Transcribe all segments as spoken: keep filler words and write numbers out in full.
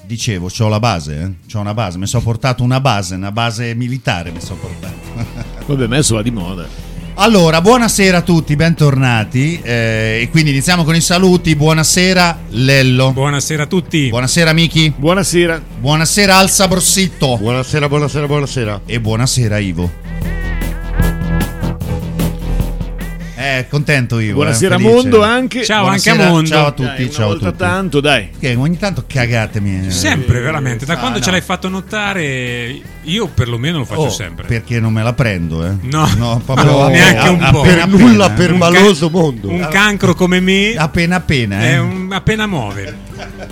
dicevo, c'ho la base, eh? C'ho una base, mi sono portato una base, una base militare mi sono portato. Vabbè, adesso va di moda. Allora, buonasera a tutti, bentornati, eh, e quindi iniziamo con i saluti. Buonasera Lello. Buonasera a tutti. Buonasera Miki. Buonasera. Buonasera Al Sabrossitto. Buonasera, buonasera, buonasera. E buonasera Ivo. Eh, contento Ivo. Buonasera eh, Mondo anche. Ciao buonasera, anche a Mondo. Ciao a tutti, Dai, una ciao a volta tutti. tanto, dai. Che ogni tanto cagatemi. Sempre, veramente. Da Ah, quando no. ce l'hai fatto notare, io perlomeno lo faccio Oh, sempre. perché non me la prendo, eh? No, proprio no, neanche un po'. Per appena nulla appena, per Un maloso can- mondo. Un cancro come me appena appena, eh. è un, appena muove.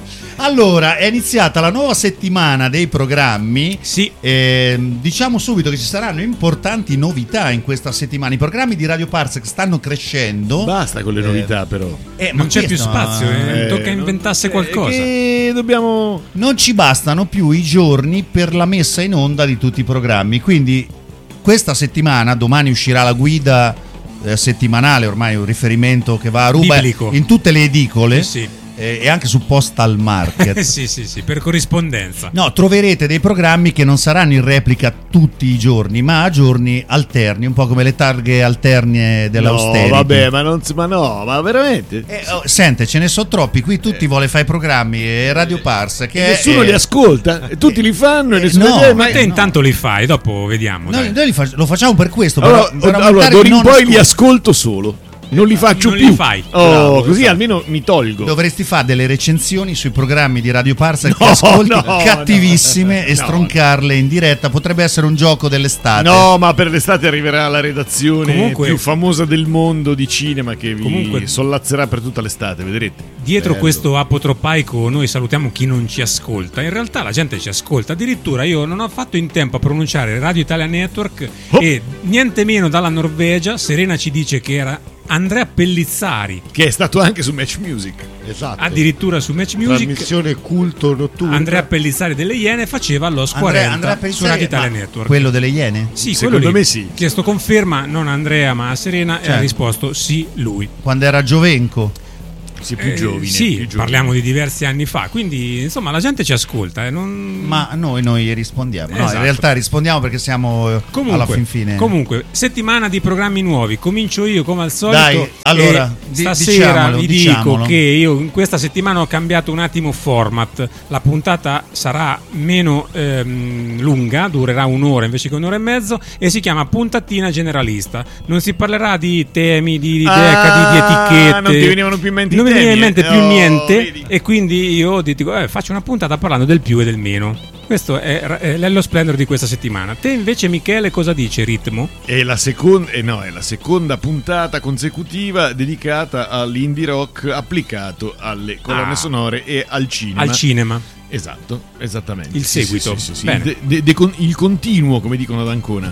Allora, è iniziata la nuova settimana dei programmi. Sì. Eh, diciamo subito che ci saranno importanti novità in questa settimana. I programmi di Radio Parsec stanno crescendo. Basta con le Eh, novità, però. Eh, ma Non c'è più questo- spazio, eh. Eh, Tocca non- inventasse eh, qualcosa. Che dobbiamo. Non ci bastano più i giorni per la messa in onda di tutti i programmi. Quindi questa settimana, domani uscirà la guida eh, settimanale, ormai un riferimento che va a ruba Biblico. in tutte le edicole. Sì, sì. eh, e anche su Postal Market. Eh, sì, sì, sì, per corrispondenza. No, troverete dei programmi che non saranno in replica tutti i giorni, ma a giorni alterni, un po' come le targhe alterne dell'austerity. No, vabbè, ma non. Ma no, ma veramente. Eh, oh, sente, ce ne sono troppi, qui tutti vuole fare i programmi e Radio Pars che è- Nessuno è- li ascolta, e tutti li fanno e Eh, nessuno no, li- Ma ma- te no. intanto li fai, dopo vediamo. Noi, dai. noi li fa- lo facciamo per questo. Allora, per- per allora aumentare d'ora il in non poi li ascolto. ascolto solo. Non li faccio Non più. li fai. Oh, Bravo, così esatto. almeno mi tolgo. Dovresti fare delle recensioni sui programmi di Radio Pars che No, ascolti no, cattivissime no. e stroncarle in diretta. Potrebbe essere un gioco dell'estate. No, ma per l'estate arriverà la redazione Comunque- più famosa del mondo di cinema che vi Comunque- sollazzerà per tutta l'estate, vedrete. Dietro Bello. questo apotropaico noi salutiamo chi non ci ascolta. In realtà la gente ci ascolta. Addirittura io non ho fatto in tempo a pronunciare Radio Italia Network Oh. e niente meno dalla Norvegia Serena ci dice che era Andrea Pellizzari, Che è stato anche su Match Music. Esatto. addirittura su Match Music. Trasmissione culto notturna. Andrea Pellizzari delle Iene faceva l'Os Andrea, quaranta Andrea su Pellizzari, Radio Italia ma Network. quello delle Iene? Sì, Secondo quello lì. me sì. Chiesto conferma, non a Andrea ma a Serena, e Certo. ha risposto sì, lui. Quando era Giovenco. Sì, più Eh, giovine. Sì, più giovine. parliamo di diversi anni fa, quindi insomma la gente ci ascolta. Eh, non... Ma noi, noi rispondiamo. No, Esatto. in realtà rispondiamo perché siamo eh, Comunque, alla fin fine. comunque, settimana di programmi nuovi. Comincio io come al solito. Dai, allora, e di- stasera diciamolo, vi diciamolo. dico che io in questa settimana ho cambiato un attimo format. La puntata sarà meno ehm, lunga, durerà un'ora invece che un'ora e mezzo, e si chiama puntatina generalista. Non si parlerà di temi, di, di Ah, deca, di, di etichette. non ti venivano più in mente i Non mi viene in temi, mente eh? più Oh, niente, vedi. e quindi io dico eh, faccio una puntata parlando del più e del meno. Questo è, è l'Ello Splendor di questa settimana. Te invece, Michele, cosa dice Ritmo? È la seconda, eh no, è la seconda puntata consecutiva dedicata all'indie rock applicato alle colonne Ah. sonore e al cinema. Al cinema. Esatto, esattamente. Il Sì, seguito. sì, sì, sì, sì. Bene. De- de- de- con- il continuo, come dicono ad Ancona.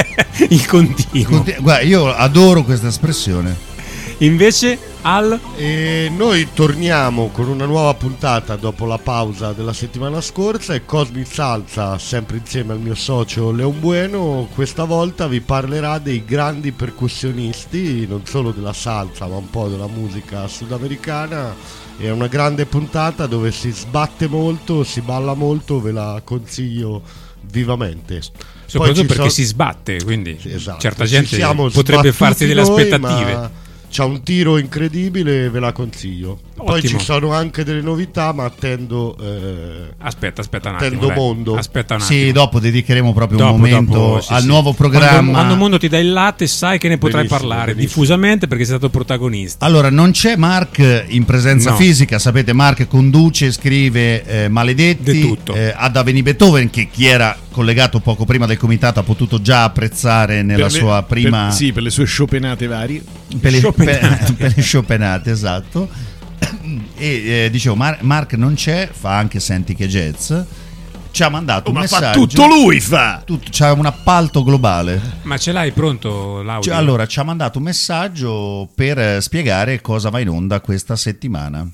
Il continuo. Conti- Guarda, io adoro questa espressione. Invece al E noi torniamo con una nuova puntata dopo la pausa della settimana scorsa, e Cosmic Salsa, sempre insieme al mio socio Leon Bueno, questa volta vi parlerà dei grandi percussionisti, non solo della salsa ma un po' della musica sudamericana. È una grande puntata dove si sbatte molto, si balla molto, ve la consiglio vivamente. soprattutto Poi ci perché so- si sbatte, quindi Sì, esatto. certa Ci gente siamo potrebbe sbattuti farsi delle noi, aspettative. ma c'ha un tiro incredibile, ve la consiglio. Poi Ottimo. ci sono anche delle novità, ma attendo eh, Aspetta, aspetta un Attendo attimo. dai. mondo. Aspetta un attimo. Sì, dopo dedicheremo proprio Dopo, un momento dopo, sì, al sì. nuovo Quando, programma. quando Mondo ti dà il latte, sai che ne potrai Benissimo, parlare benissimo. diffusamente perché sei stato protagonista. Allora, non c'è Mark in presenza No. fisica, sapete, Mark conduce, scrive eh, Maledetti, Di tutto. eh, ad Aveni Beethoven, che chi era collegato poco prima del comitato ha potuto già apprezzare nella Per le- sua prima... per- sì, per le sue scioppenate varie. per le, Schopenhauer. per- per le scioppenate, esatto. E eh, dicevo, Mar- Mark non c'è, fa anche Senti che jazz. Ci ha mandato Oh, un ma fa messaggio. tutto lui, fa! Tutto, c'ha un appalto globale. Ma ce l'hai pronto l'audio? Cioè, allora, ci ha mandato un messaggio per eh, spiegare cosa va in onda questa settimana.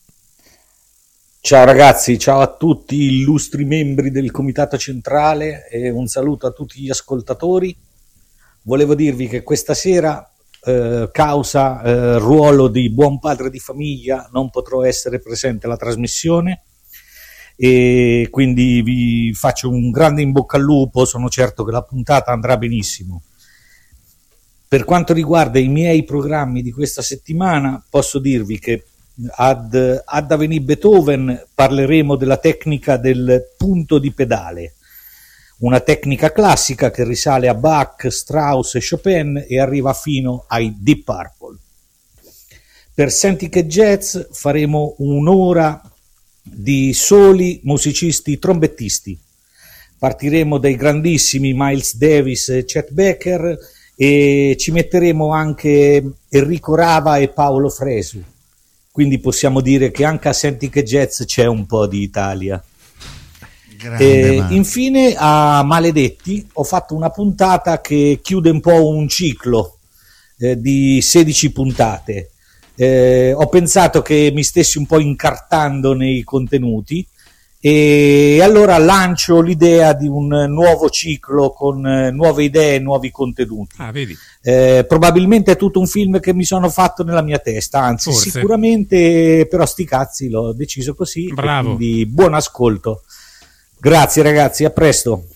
Ciao ragazzi, ciao a tutti gli illustri membri del Comitato Centrale e un saluto a tutti gli ascoltatori. Volevo dirvi che questa sera, eh, causa eh, ruolo di buon padre di famiglia, non potrò essere presente alla trasmissione e quindi vi faccio un grande in bocca al lupo, sono certo che la puntata andrà benissimo. Per quanto riguarda i miei programmi di questa settimana, posso dirvi che ad, ad Avenue Beethoven parleremo della tecnica del punto di pedale, una tecnica classica che risale a Bach, Strauss e Chopin e arriva fino ai Deep Purple. Per Senti che Jazz faremo un'ora di soli musicisti trombettisti. Partiremo dai grandissimi Miles Davis e Chet Baker e ci metteremo anche Enrico Rava e Paolo Fresu. Quindi possiamo dire che anche a Senti che Jazz c'è un po' di Italia. E infine a Maledetti ho fatto una puntata che chiude un po' un ciclo eh, di sedici puntate. Eh, ho pensato che mi stessi un po' incartando nei contenuti e allora lancio l'idea di un nuovo ciclo con eh, nuove idee, nuovi contenuti. Ah, vedi. Eh, probabilmente è tutto un film che mi sono fatto nella mia testa, anzi Forse. Sicuramente, però sti cazzi l'ho deciso così. Bravo. Quindi buon ascolto. Grazie ragazzi, a presto.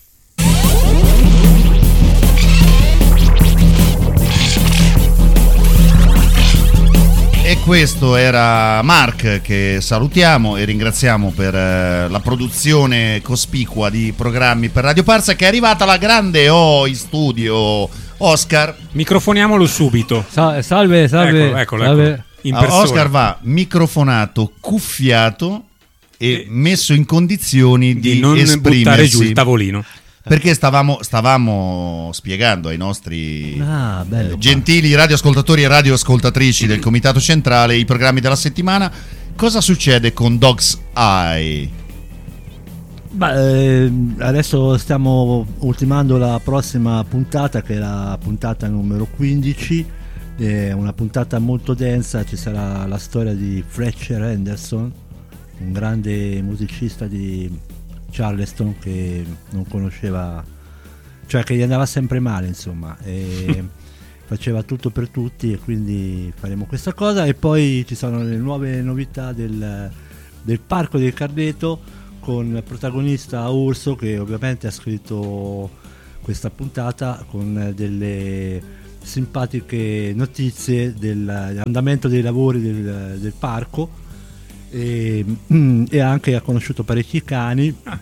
E questo era Mark, che salutiamo e ringraziamo per eh, la produzione cospicua di programmi per Radio Parsa, che è arrivata la grande O in studio. Oscar, microfoniamolo subito. Sa- salve, salve. Eccolo, eccolo, salve. eccolo. In uh, persona. Oscar va microfonato, cuffiato e E- messo in condizioni di, di non esprimersi, buttare giù il tavolino. perché stavamo, stavamo spiegando ai nostri Ah, bello. eh, gentili radioascoltatori e radioascoltatrici del Comitato Centrale i programmi della settimana. Cosa succede con Dog's Eye? Beh, eh, adesso stiamo ultimando la prossima puntata, che è la puntata numero quindici. È una puntata molto densa. Ci sarà la storia di Fletcher Henderson, un grande musicista di Charleston che non conosceva, cioè che gli andava sempre male, insomma, e faceva tutto per tutti, e quindi faremo questa cosa. E poi ci sono le nuove novità del, del Parco del Cardeto, con protagonista Urso, che ovviamente ha scritto questa puntata con delle simpatiche notizie dell'andamento dei lavori del, del parco, e, e anche ha conosciuto parecchi cani. Ah,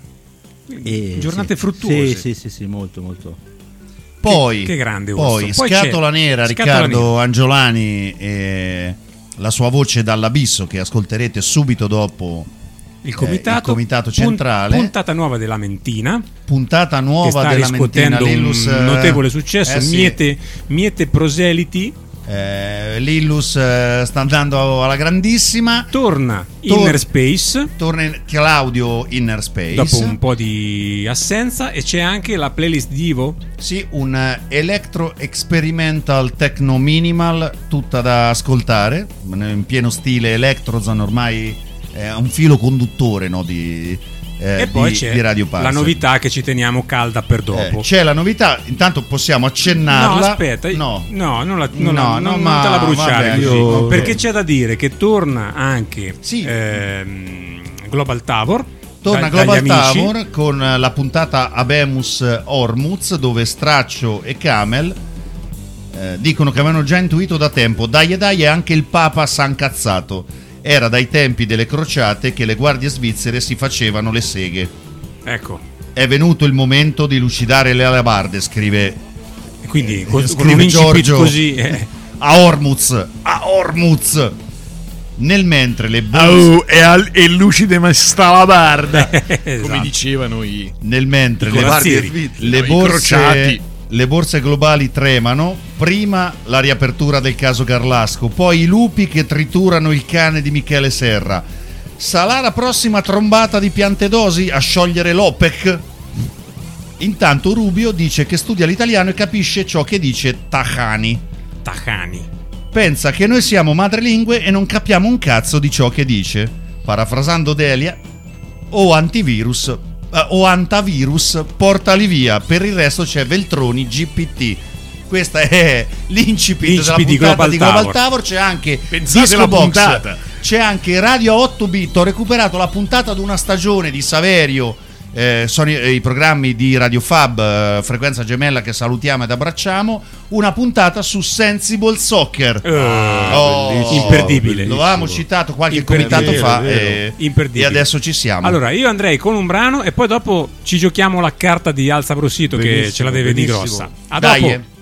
e, giornate sì, fruttuose. sì, sì, sì, sì, molto molto. Poi, Che- che grande Urso. poi, Poi Scatola c'è Nera, Scatola Riccardo Nera. Angiolani e la sua voce dall'abisso, che ascolterete subito dopo Il eh, comitato, il comitato pun- centrale. puntata nuova della Mentina, Puntata che nuova sta della Mentina. riscuotendo Lillus, un eh, notevole successo. eh sì, miete, miete proseliti. eh, Lillus eh, sta andando alla grandissima. Torna Tor- Inner Space Torna in Claudio Inner Space. dopo un po' di assenza, e c'è anche la playlist di Ivo. Sì, un eh, electro experimental techno minimal, tutta da ascoltare, in pieno stile Electrozone, ormai è un filo conduttore, no, di, eh, E poi di, c'è di Radio Parsa. la novità che ci teniamo calda per dopo. Eh, c'è la novità, intanto possiamo accennarla. No, aspetta, no, no, non, la, non, No, la- no, non- ma- non te la bruciare vabbè, così, io- perché c'è da dire che torna anche Sì. ehm, Global Tavor. Torna da- Global dagli amici. Tavor con la puntata Abemus Ormuz, dove Straccio e Camel eh, dicono che avevano già intuito da tempo: dai e dai, e anche il Papa s'ha incazzato. Era dai tempi delle crociate che le guardie svizzere si facevano le seghe. Ecco, È venuto il momento di lucidare le alabarde, scrive e quindi con, con scrive un incipit Giorgio così eh, a Ormuz, a Ormuz. Nel mentre le borse, Au, e, al, e lucide ma sta la barda, come esatto. dicevano i, nel mentre I le, corazzieri. le no, i borse crociati. le borse globali tremano, prima la riapertura del caso Garlasco, poi i lupi che triturano il cane di Michele Serra. Sarà la prossima trombata di Piantedosi a sciogliere l'OPEC? Intanto Rubio dice che studia l'italiano e capisce ciò che dice Tajani. Tajani. Pensa che noi siamo madrelingue e non capiamo un cazzo di ciò che dice. Parafrasando Delia, o antivirus eh, o antavirus, portali via, per il resto c'è Veltroni G P T. Questa è l'incipit, L'incipit della di puntata Global di Global Tavor. Tower. C'è anche Pensate Disco alla Box puntata. c'è anche Radio otto bit. Ho recuperato la puntata di una stagione di Saverio. Eh, sono i, i programmi di Radio Fab, eh, frequenza gemella, che salutiamo ed abbracciamo. Una puntata su Sensible Soccer. Uh, oh, imperdibile. Lo avevamo citato qualche Imperdibile. comitato fa Vero, e, Imperdibile. e adesso ci siamo. Allora, io andrei con un brano e poi dopo ci giochiamo la carta di Alza Brossito, che Benissimo, ce la deve di benissimo. grossa. A Dai, dopo. eh.